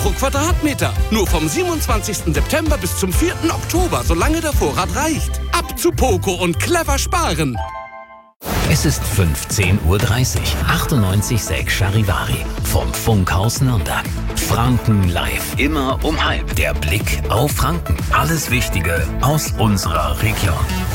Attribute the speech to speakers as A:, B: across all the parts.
A: pro Quadratmeter. Nur vom 27. September bis zum 4. Oktober, solange der Vorrat reicht. Ab zu Poco und clever sparen.
B: Es ist 15:30 Uhr. 98,6 Charivari vom Funkhaus Nürnberg. Franken live. Immer um halb. Der Blick auf Franken. Alles Wichtige aus unserer Region.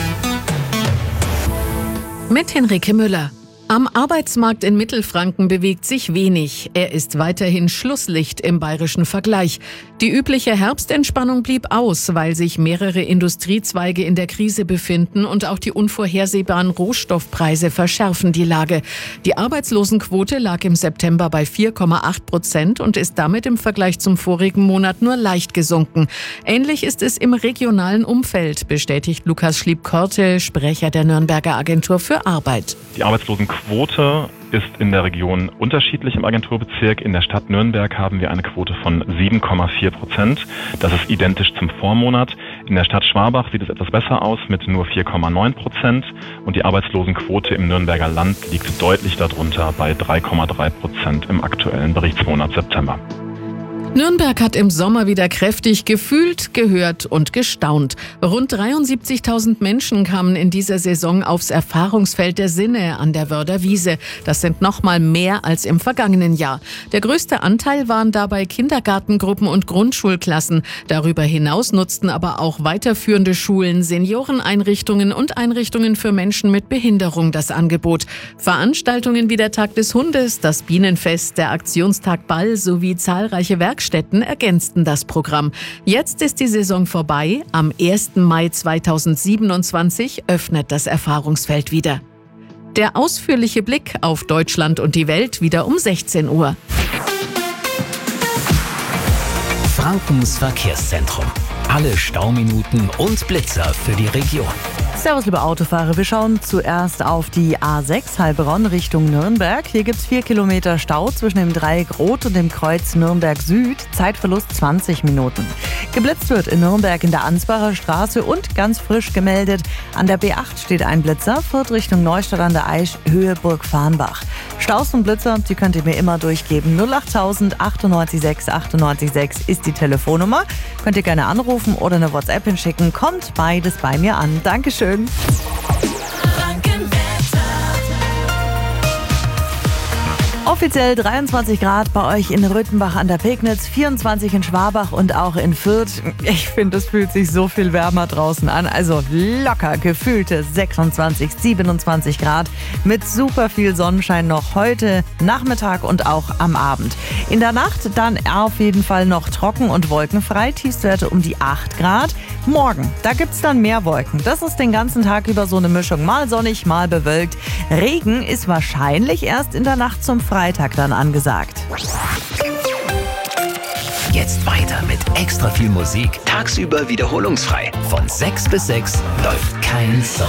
C: Mit Henrike Müller. Am Arbeitsmarkt in Mittelfranken bewegt sich wenig. Er ist weiterhin Schlusslicht im bayerischen Vergleich. Die übliche Herbstentspannung blieb aus, weil sich mehrere Industriezweige in der Krise befinden und auch die unvorhersehbaren Rohstoffpreise verschärfen die Lage. Die Arbeitslosenquote lag im September bei 4,8% und ist damit im Vergleich zum vorigen Monat nur leicht gesunken. Ähnlich ist es im regionalen Umfeld, bestätigt Lukas Schlieb-Korte, Sprecher der Nürnberger Agentur für Arbeit.
D: Die Arbeitslosenquote ist in der Region unterschiedlich im Agenturbezirk. In der Stadt Nürnberg haben wir eine Quote von 7,4%. Das ist identisch zum Vormonat. In der Stadt Schwabach sieht es etwas besser aus mit nur 4,9%. Und die Arbeitslosenquote im Nürnberger Land liegt deutlich darunter bei 3,3% im aktuellen Berichtsmonat September.
C: Nürnberg hat im Sommer wieder kräftig gefühlt, gehört und gestaunt. Rund 73.000 Menschen kamen in dieser Saison aufs Erfahrungsfeld der Sinne an der Wörder Wiese. Das sind nochmal mehr als im vergangenen Jahr. Der größte Anteil waren dabei Kindergartengruppen und Grundschulklassen. Darüber hinaus nutzten aber auch weiterführende Schulen, Senioreneinrichtungen und Einrichtungen für Menschen mit Behinderung das Angebot. Veranstaltungen wie der Tag des Hundes, das Bienenfest, der Aktionstag Ball sowie zahlreiche Werkstätten ergänzten das Programm. Jetzt ist die Saison vorbei. Am 1. Mai 2027 öffnet das Erfahrungsfeld wieder. Der ausführliche Blick auf Deutschland und die Welt wieder um 16 Uhr.
B: Frankens Verkehrszentrum. Alle Stauminuten und Blitzer für die Region.
E: Servus, liebe Autofahrer. Wir schauen zuerst auf die A6 Heilbronn Richtung Nürnberg. Hier gibt es 4 Kilometer Stau zwischen dem Dreieck Rot und dem Kreuz Nürnberg Süd. Zeitverlust 20 Minuten. Geblitzt wird in Nürnberg in der Ansbacher Straße und ganz frisch gemeldet. An der B8 steht ein Blitzer, Fürth Richtung Neustadt an der Aisch, Höhe Burg-Farnbach. Staus und Blitzer, die könnt ihr mir immer durchgeben. 08000 98 6 98 6 ist die Telefonnummer. Könnt ihr gerne anrufen oder eine WhatsApp hinschicken. Kommt beides bei mir an. Dankeschön. Offiziell 23 Grad bei euch in Röthenbach an der Pegnitz, 24 in Schwabach und auch in Fürth. Ich finde, es fühlt sich so viel wärmer draußen an. Also locker gefühlte 26, 27 Grad mit super viel Sonnenschein noch heute Nachmittag und auch am Abend. In der Nacht dann auf jeden Fall noch trocken und wolkenfrei, Tiefstwerte um die 8 Grad. Morgen, da gibt's dann mehr Wolken. Das ist den ganzen Tag über so eine Mischung, mal sonnig, mal bewölkt. Regen ist wahrscheinlich erst in der Nacht zum Freitag dann angesagt.
B: Jetzt weiter mit extra viel Musik. Tagsüber wiederholungsfrei. Von 6 bis 6 läuft kein Song.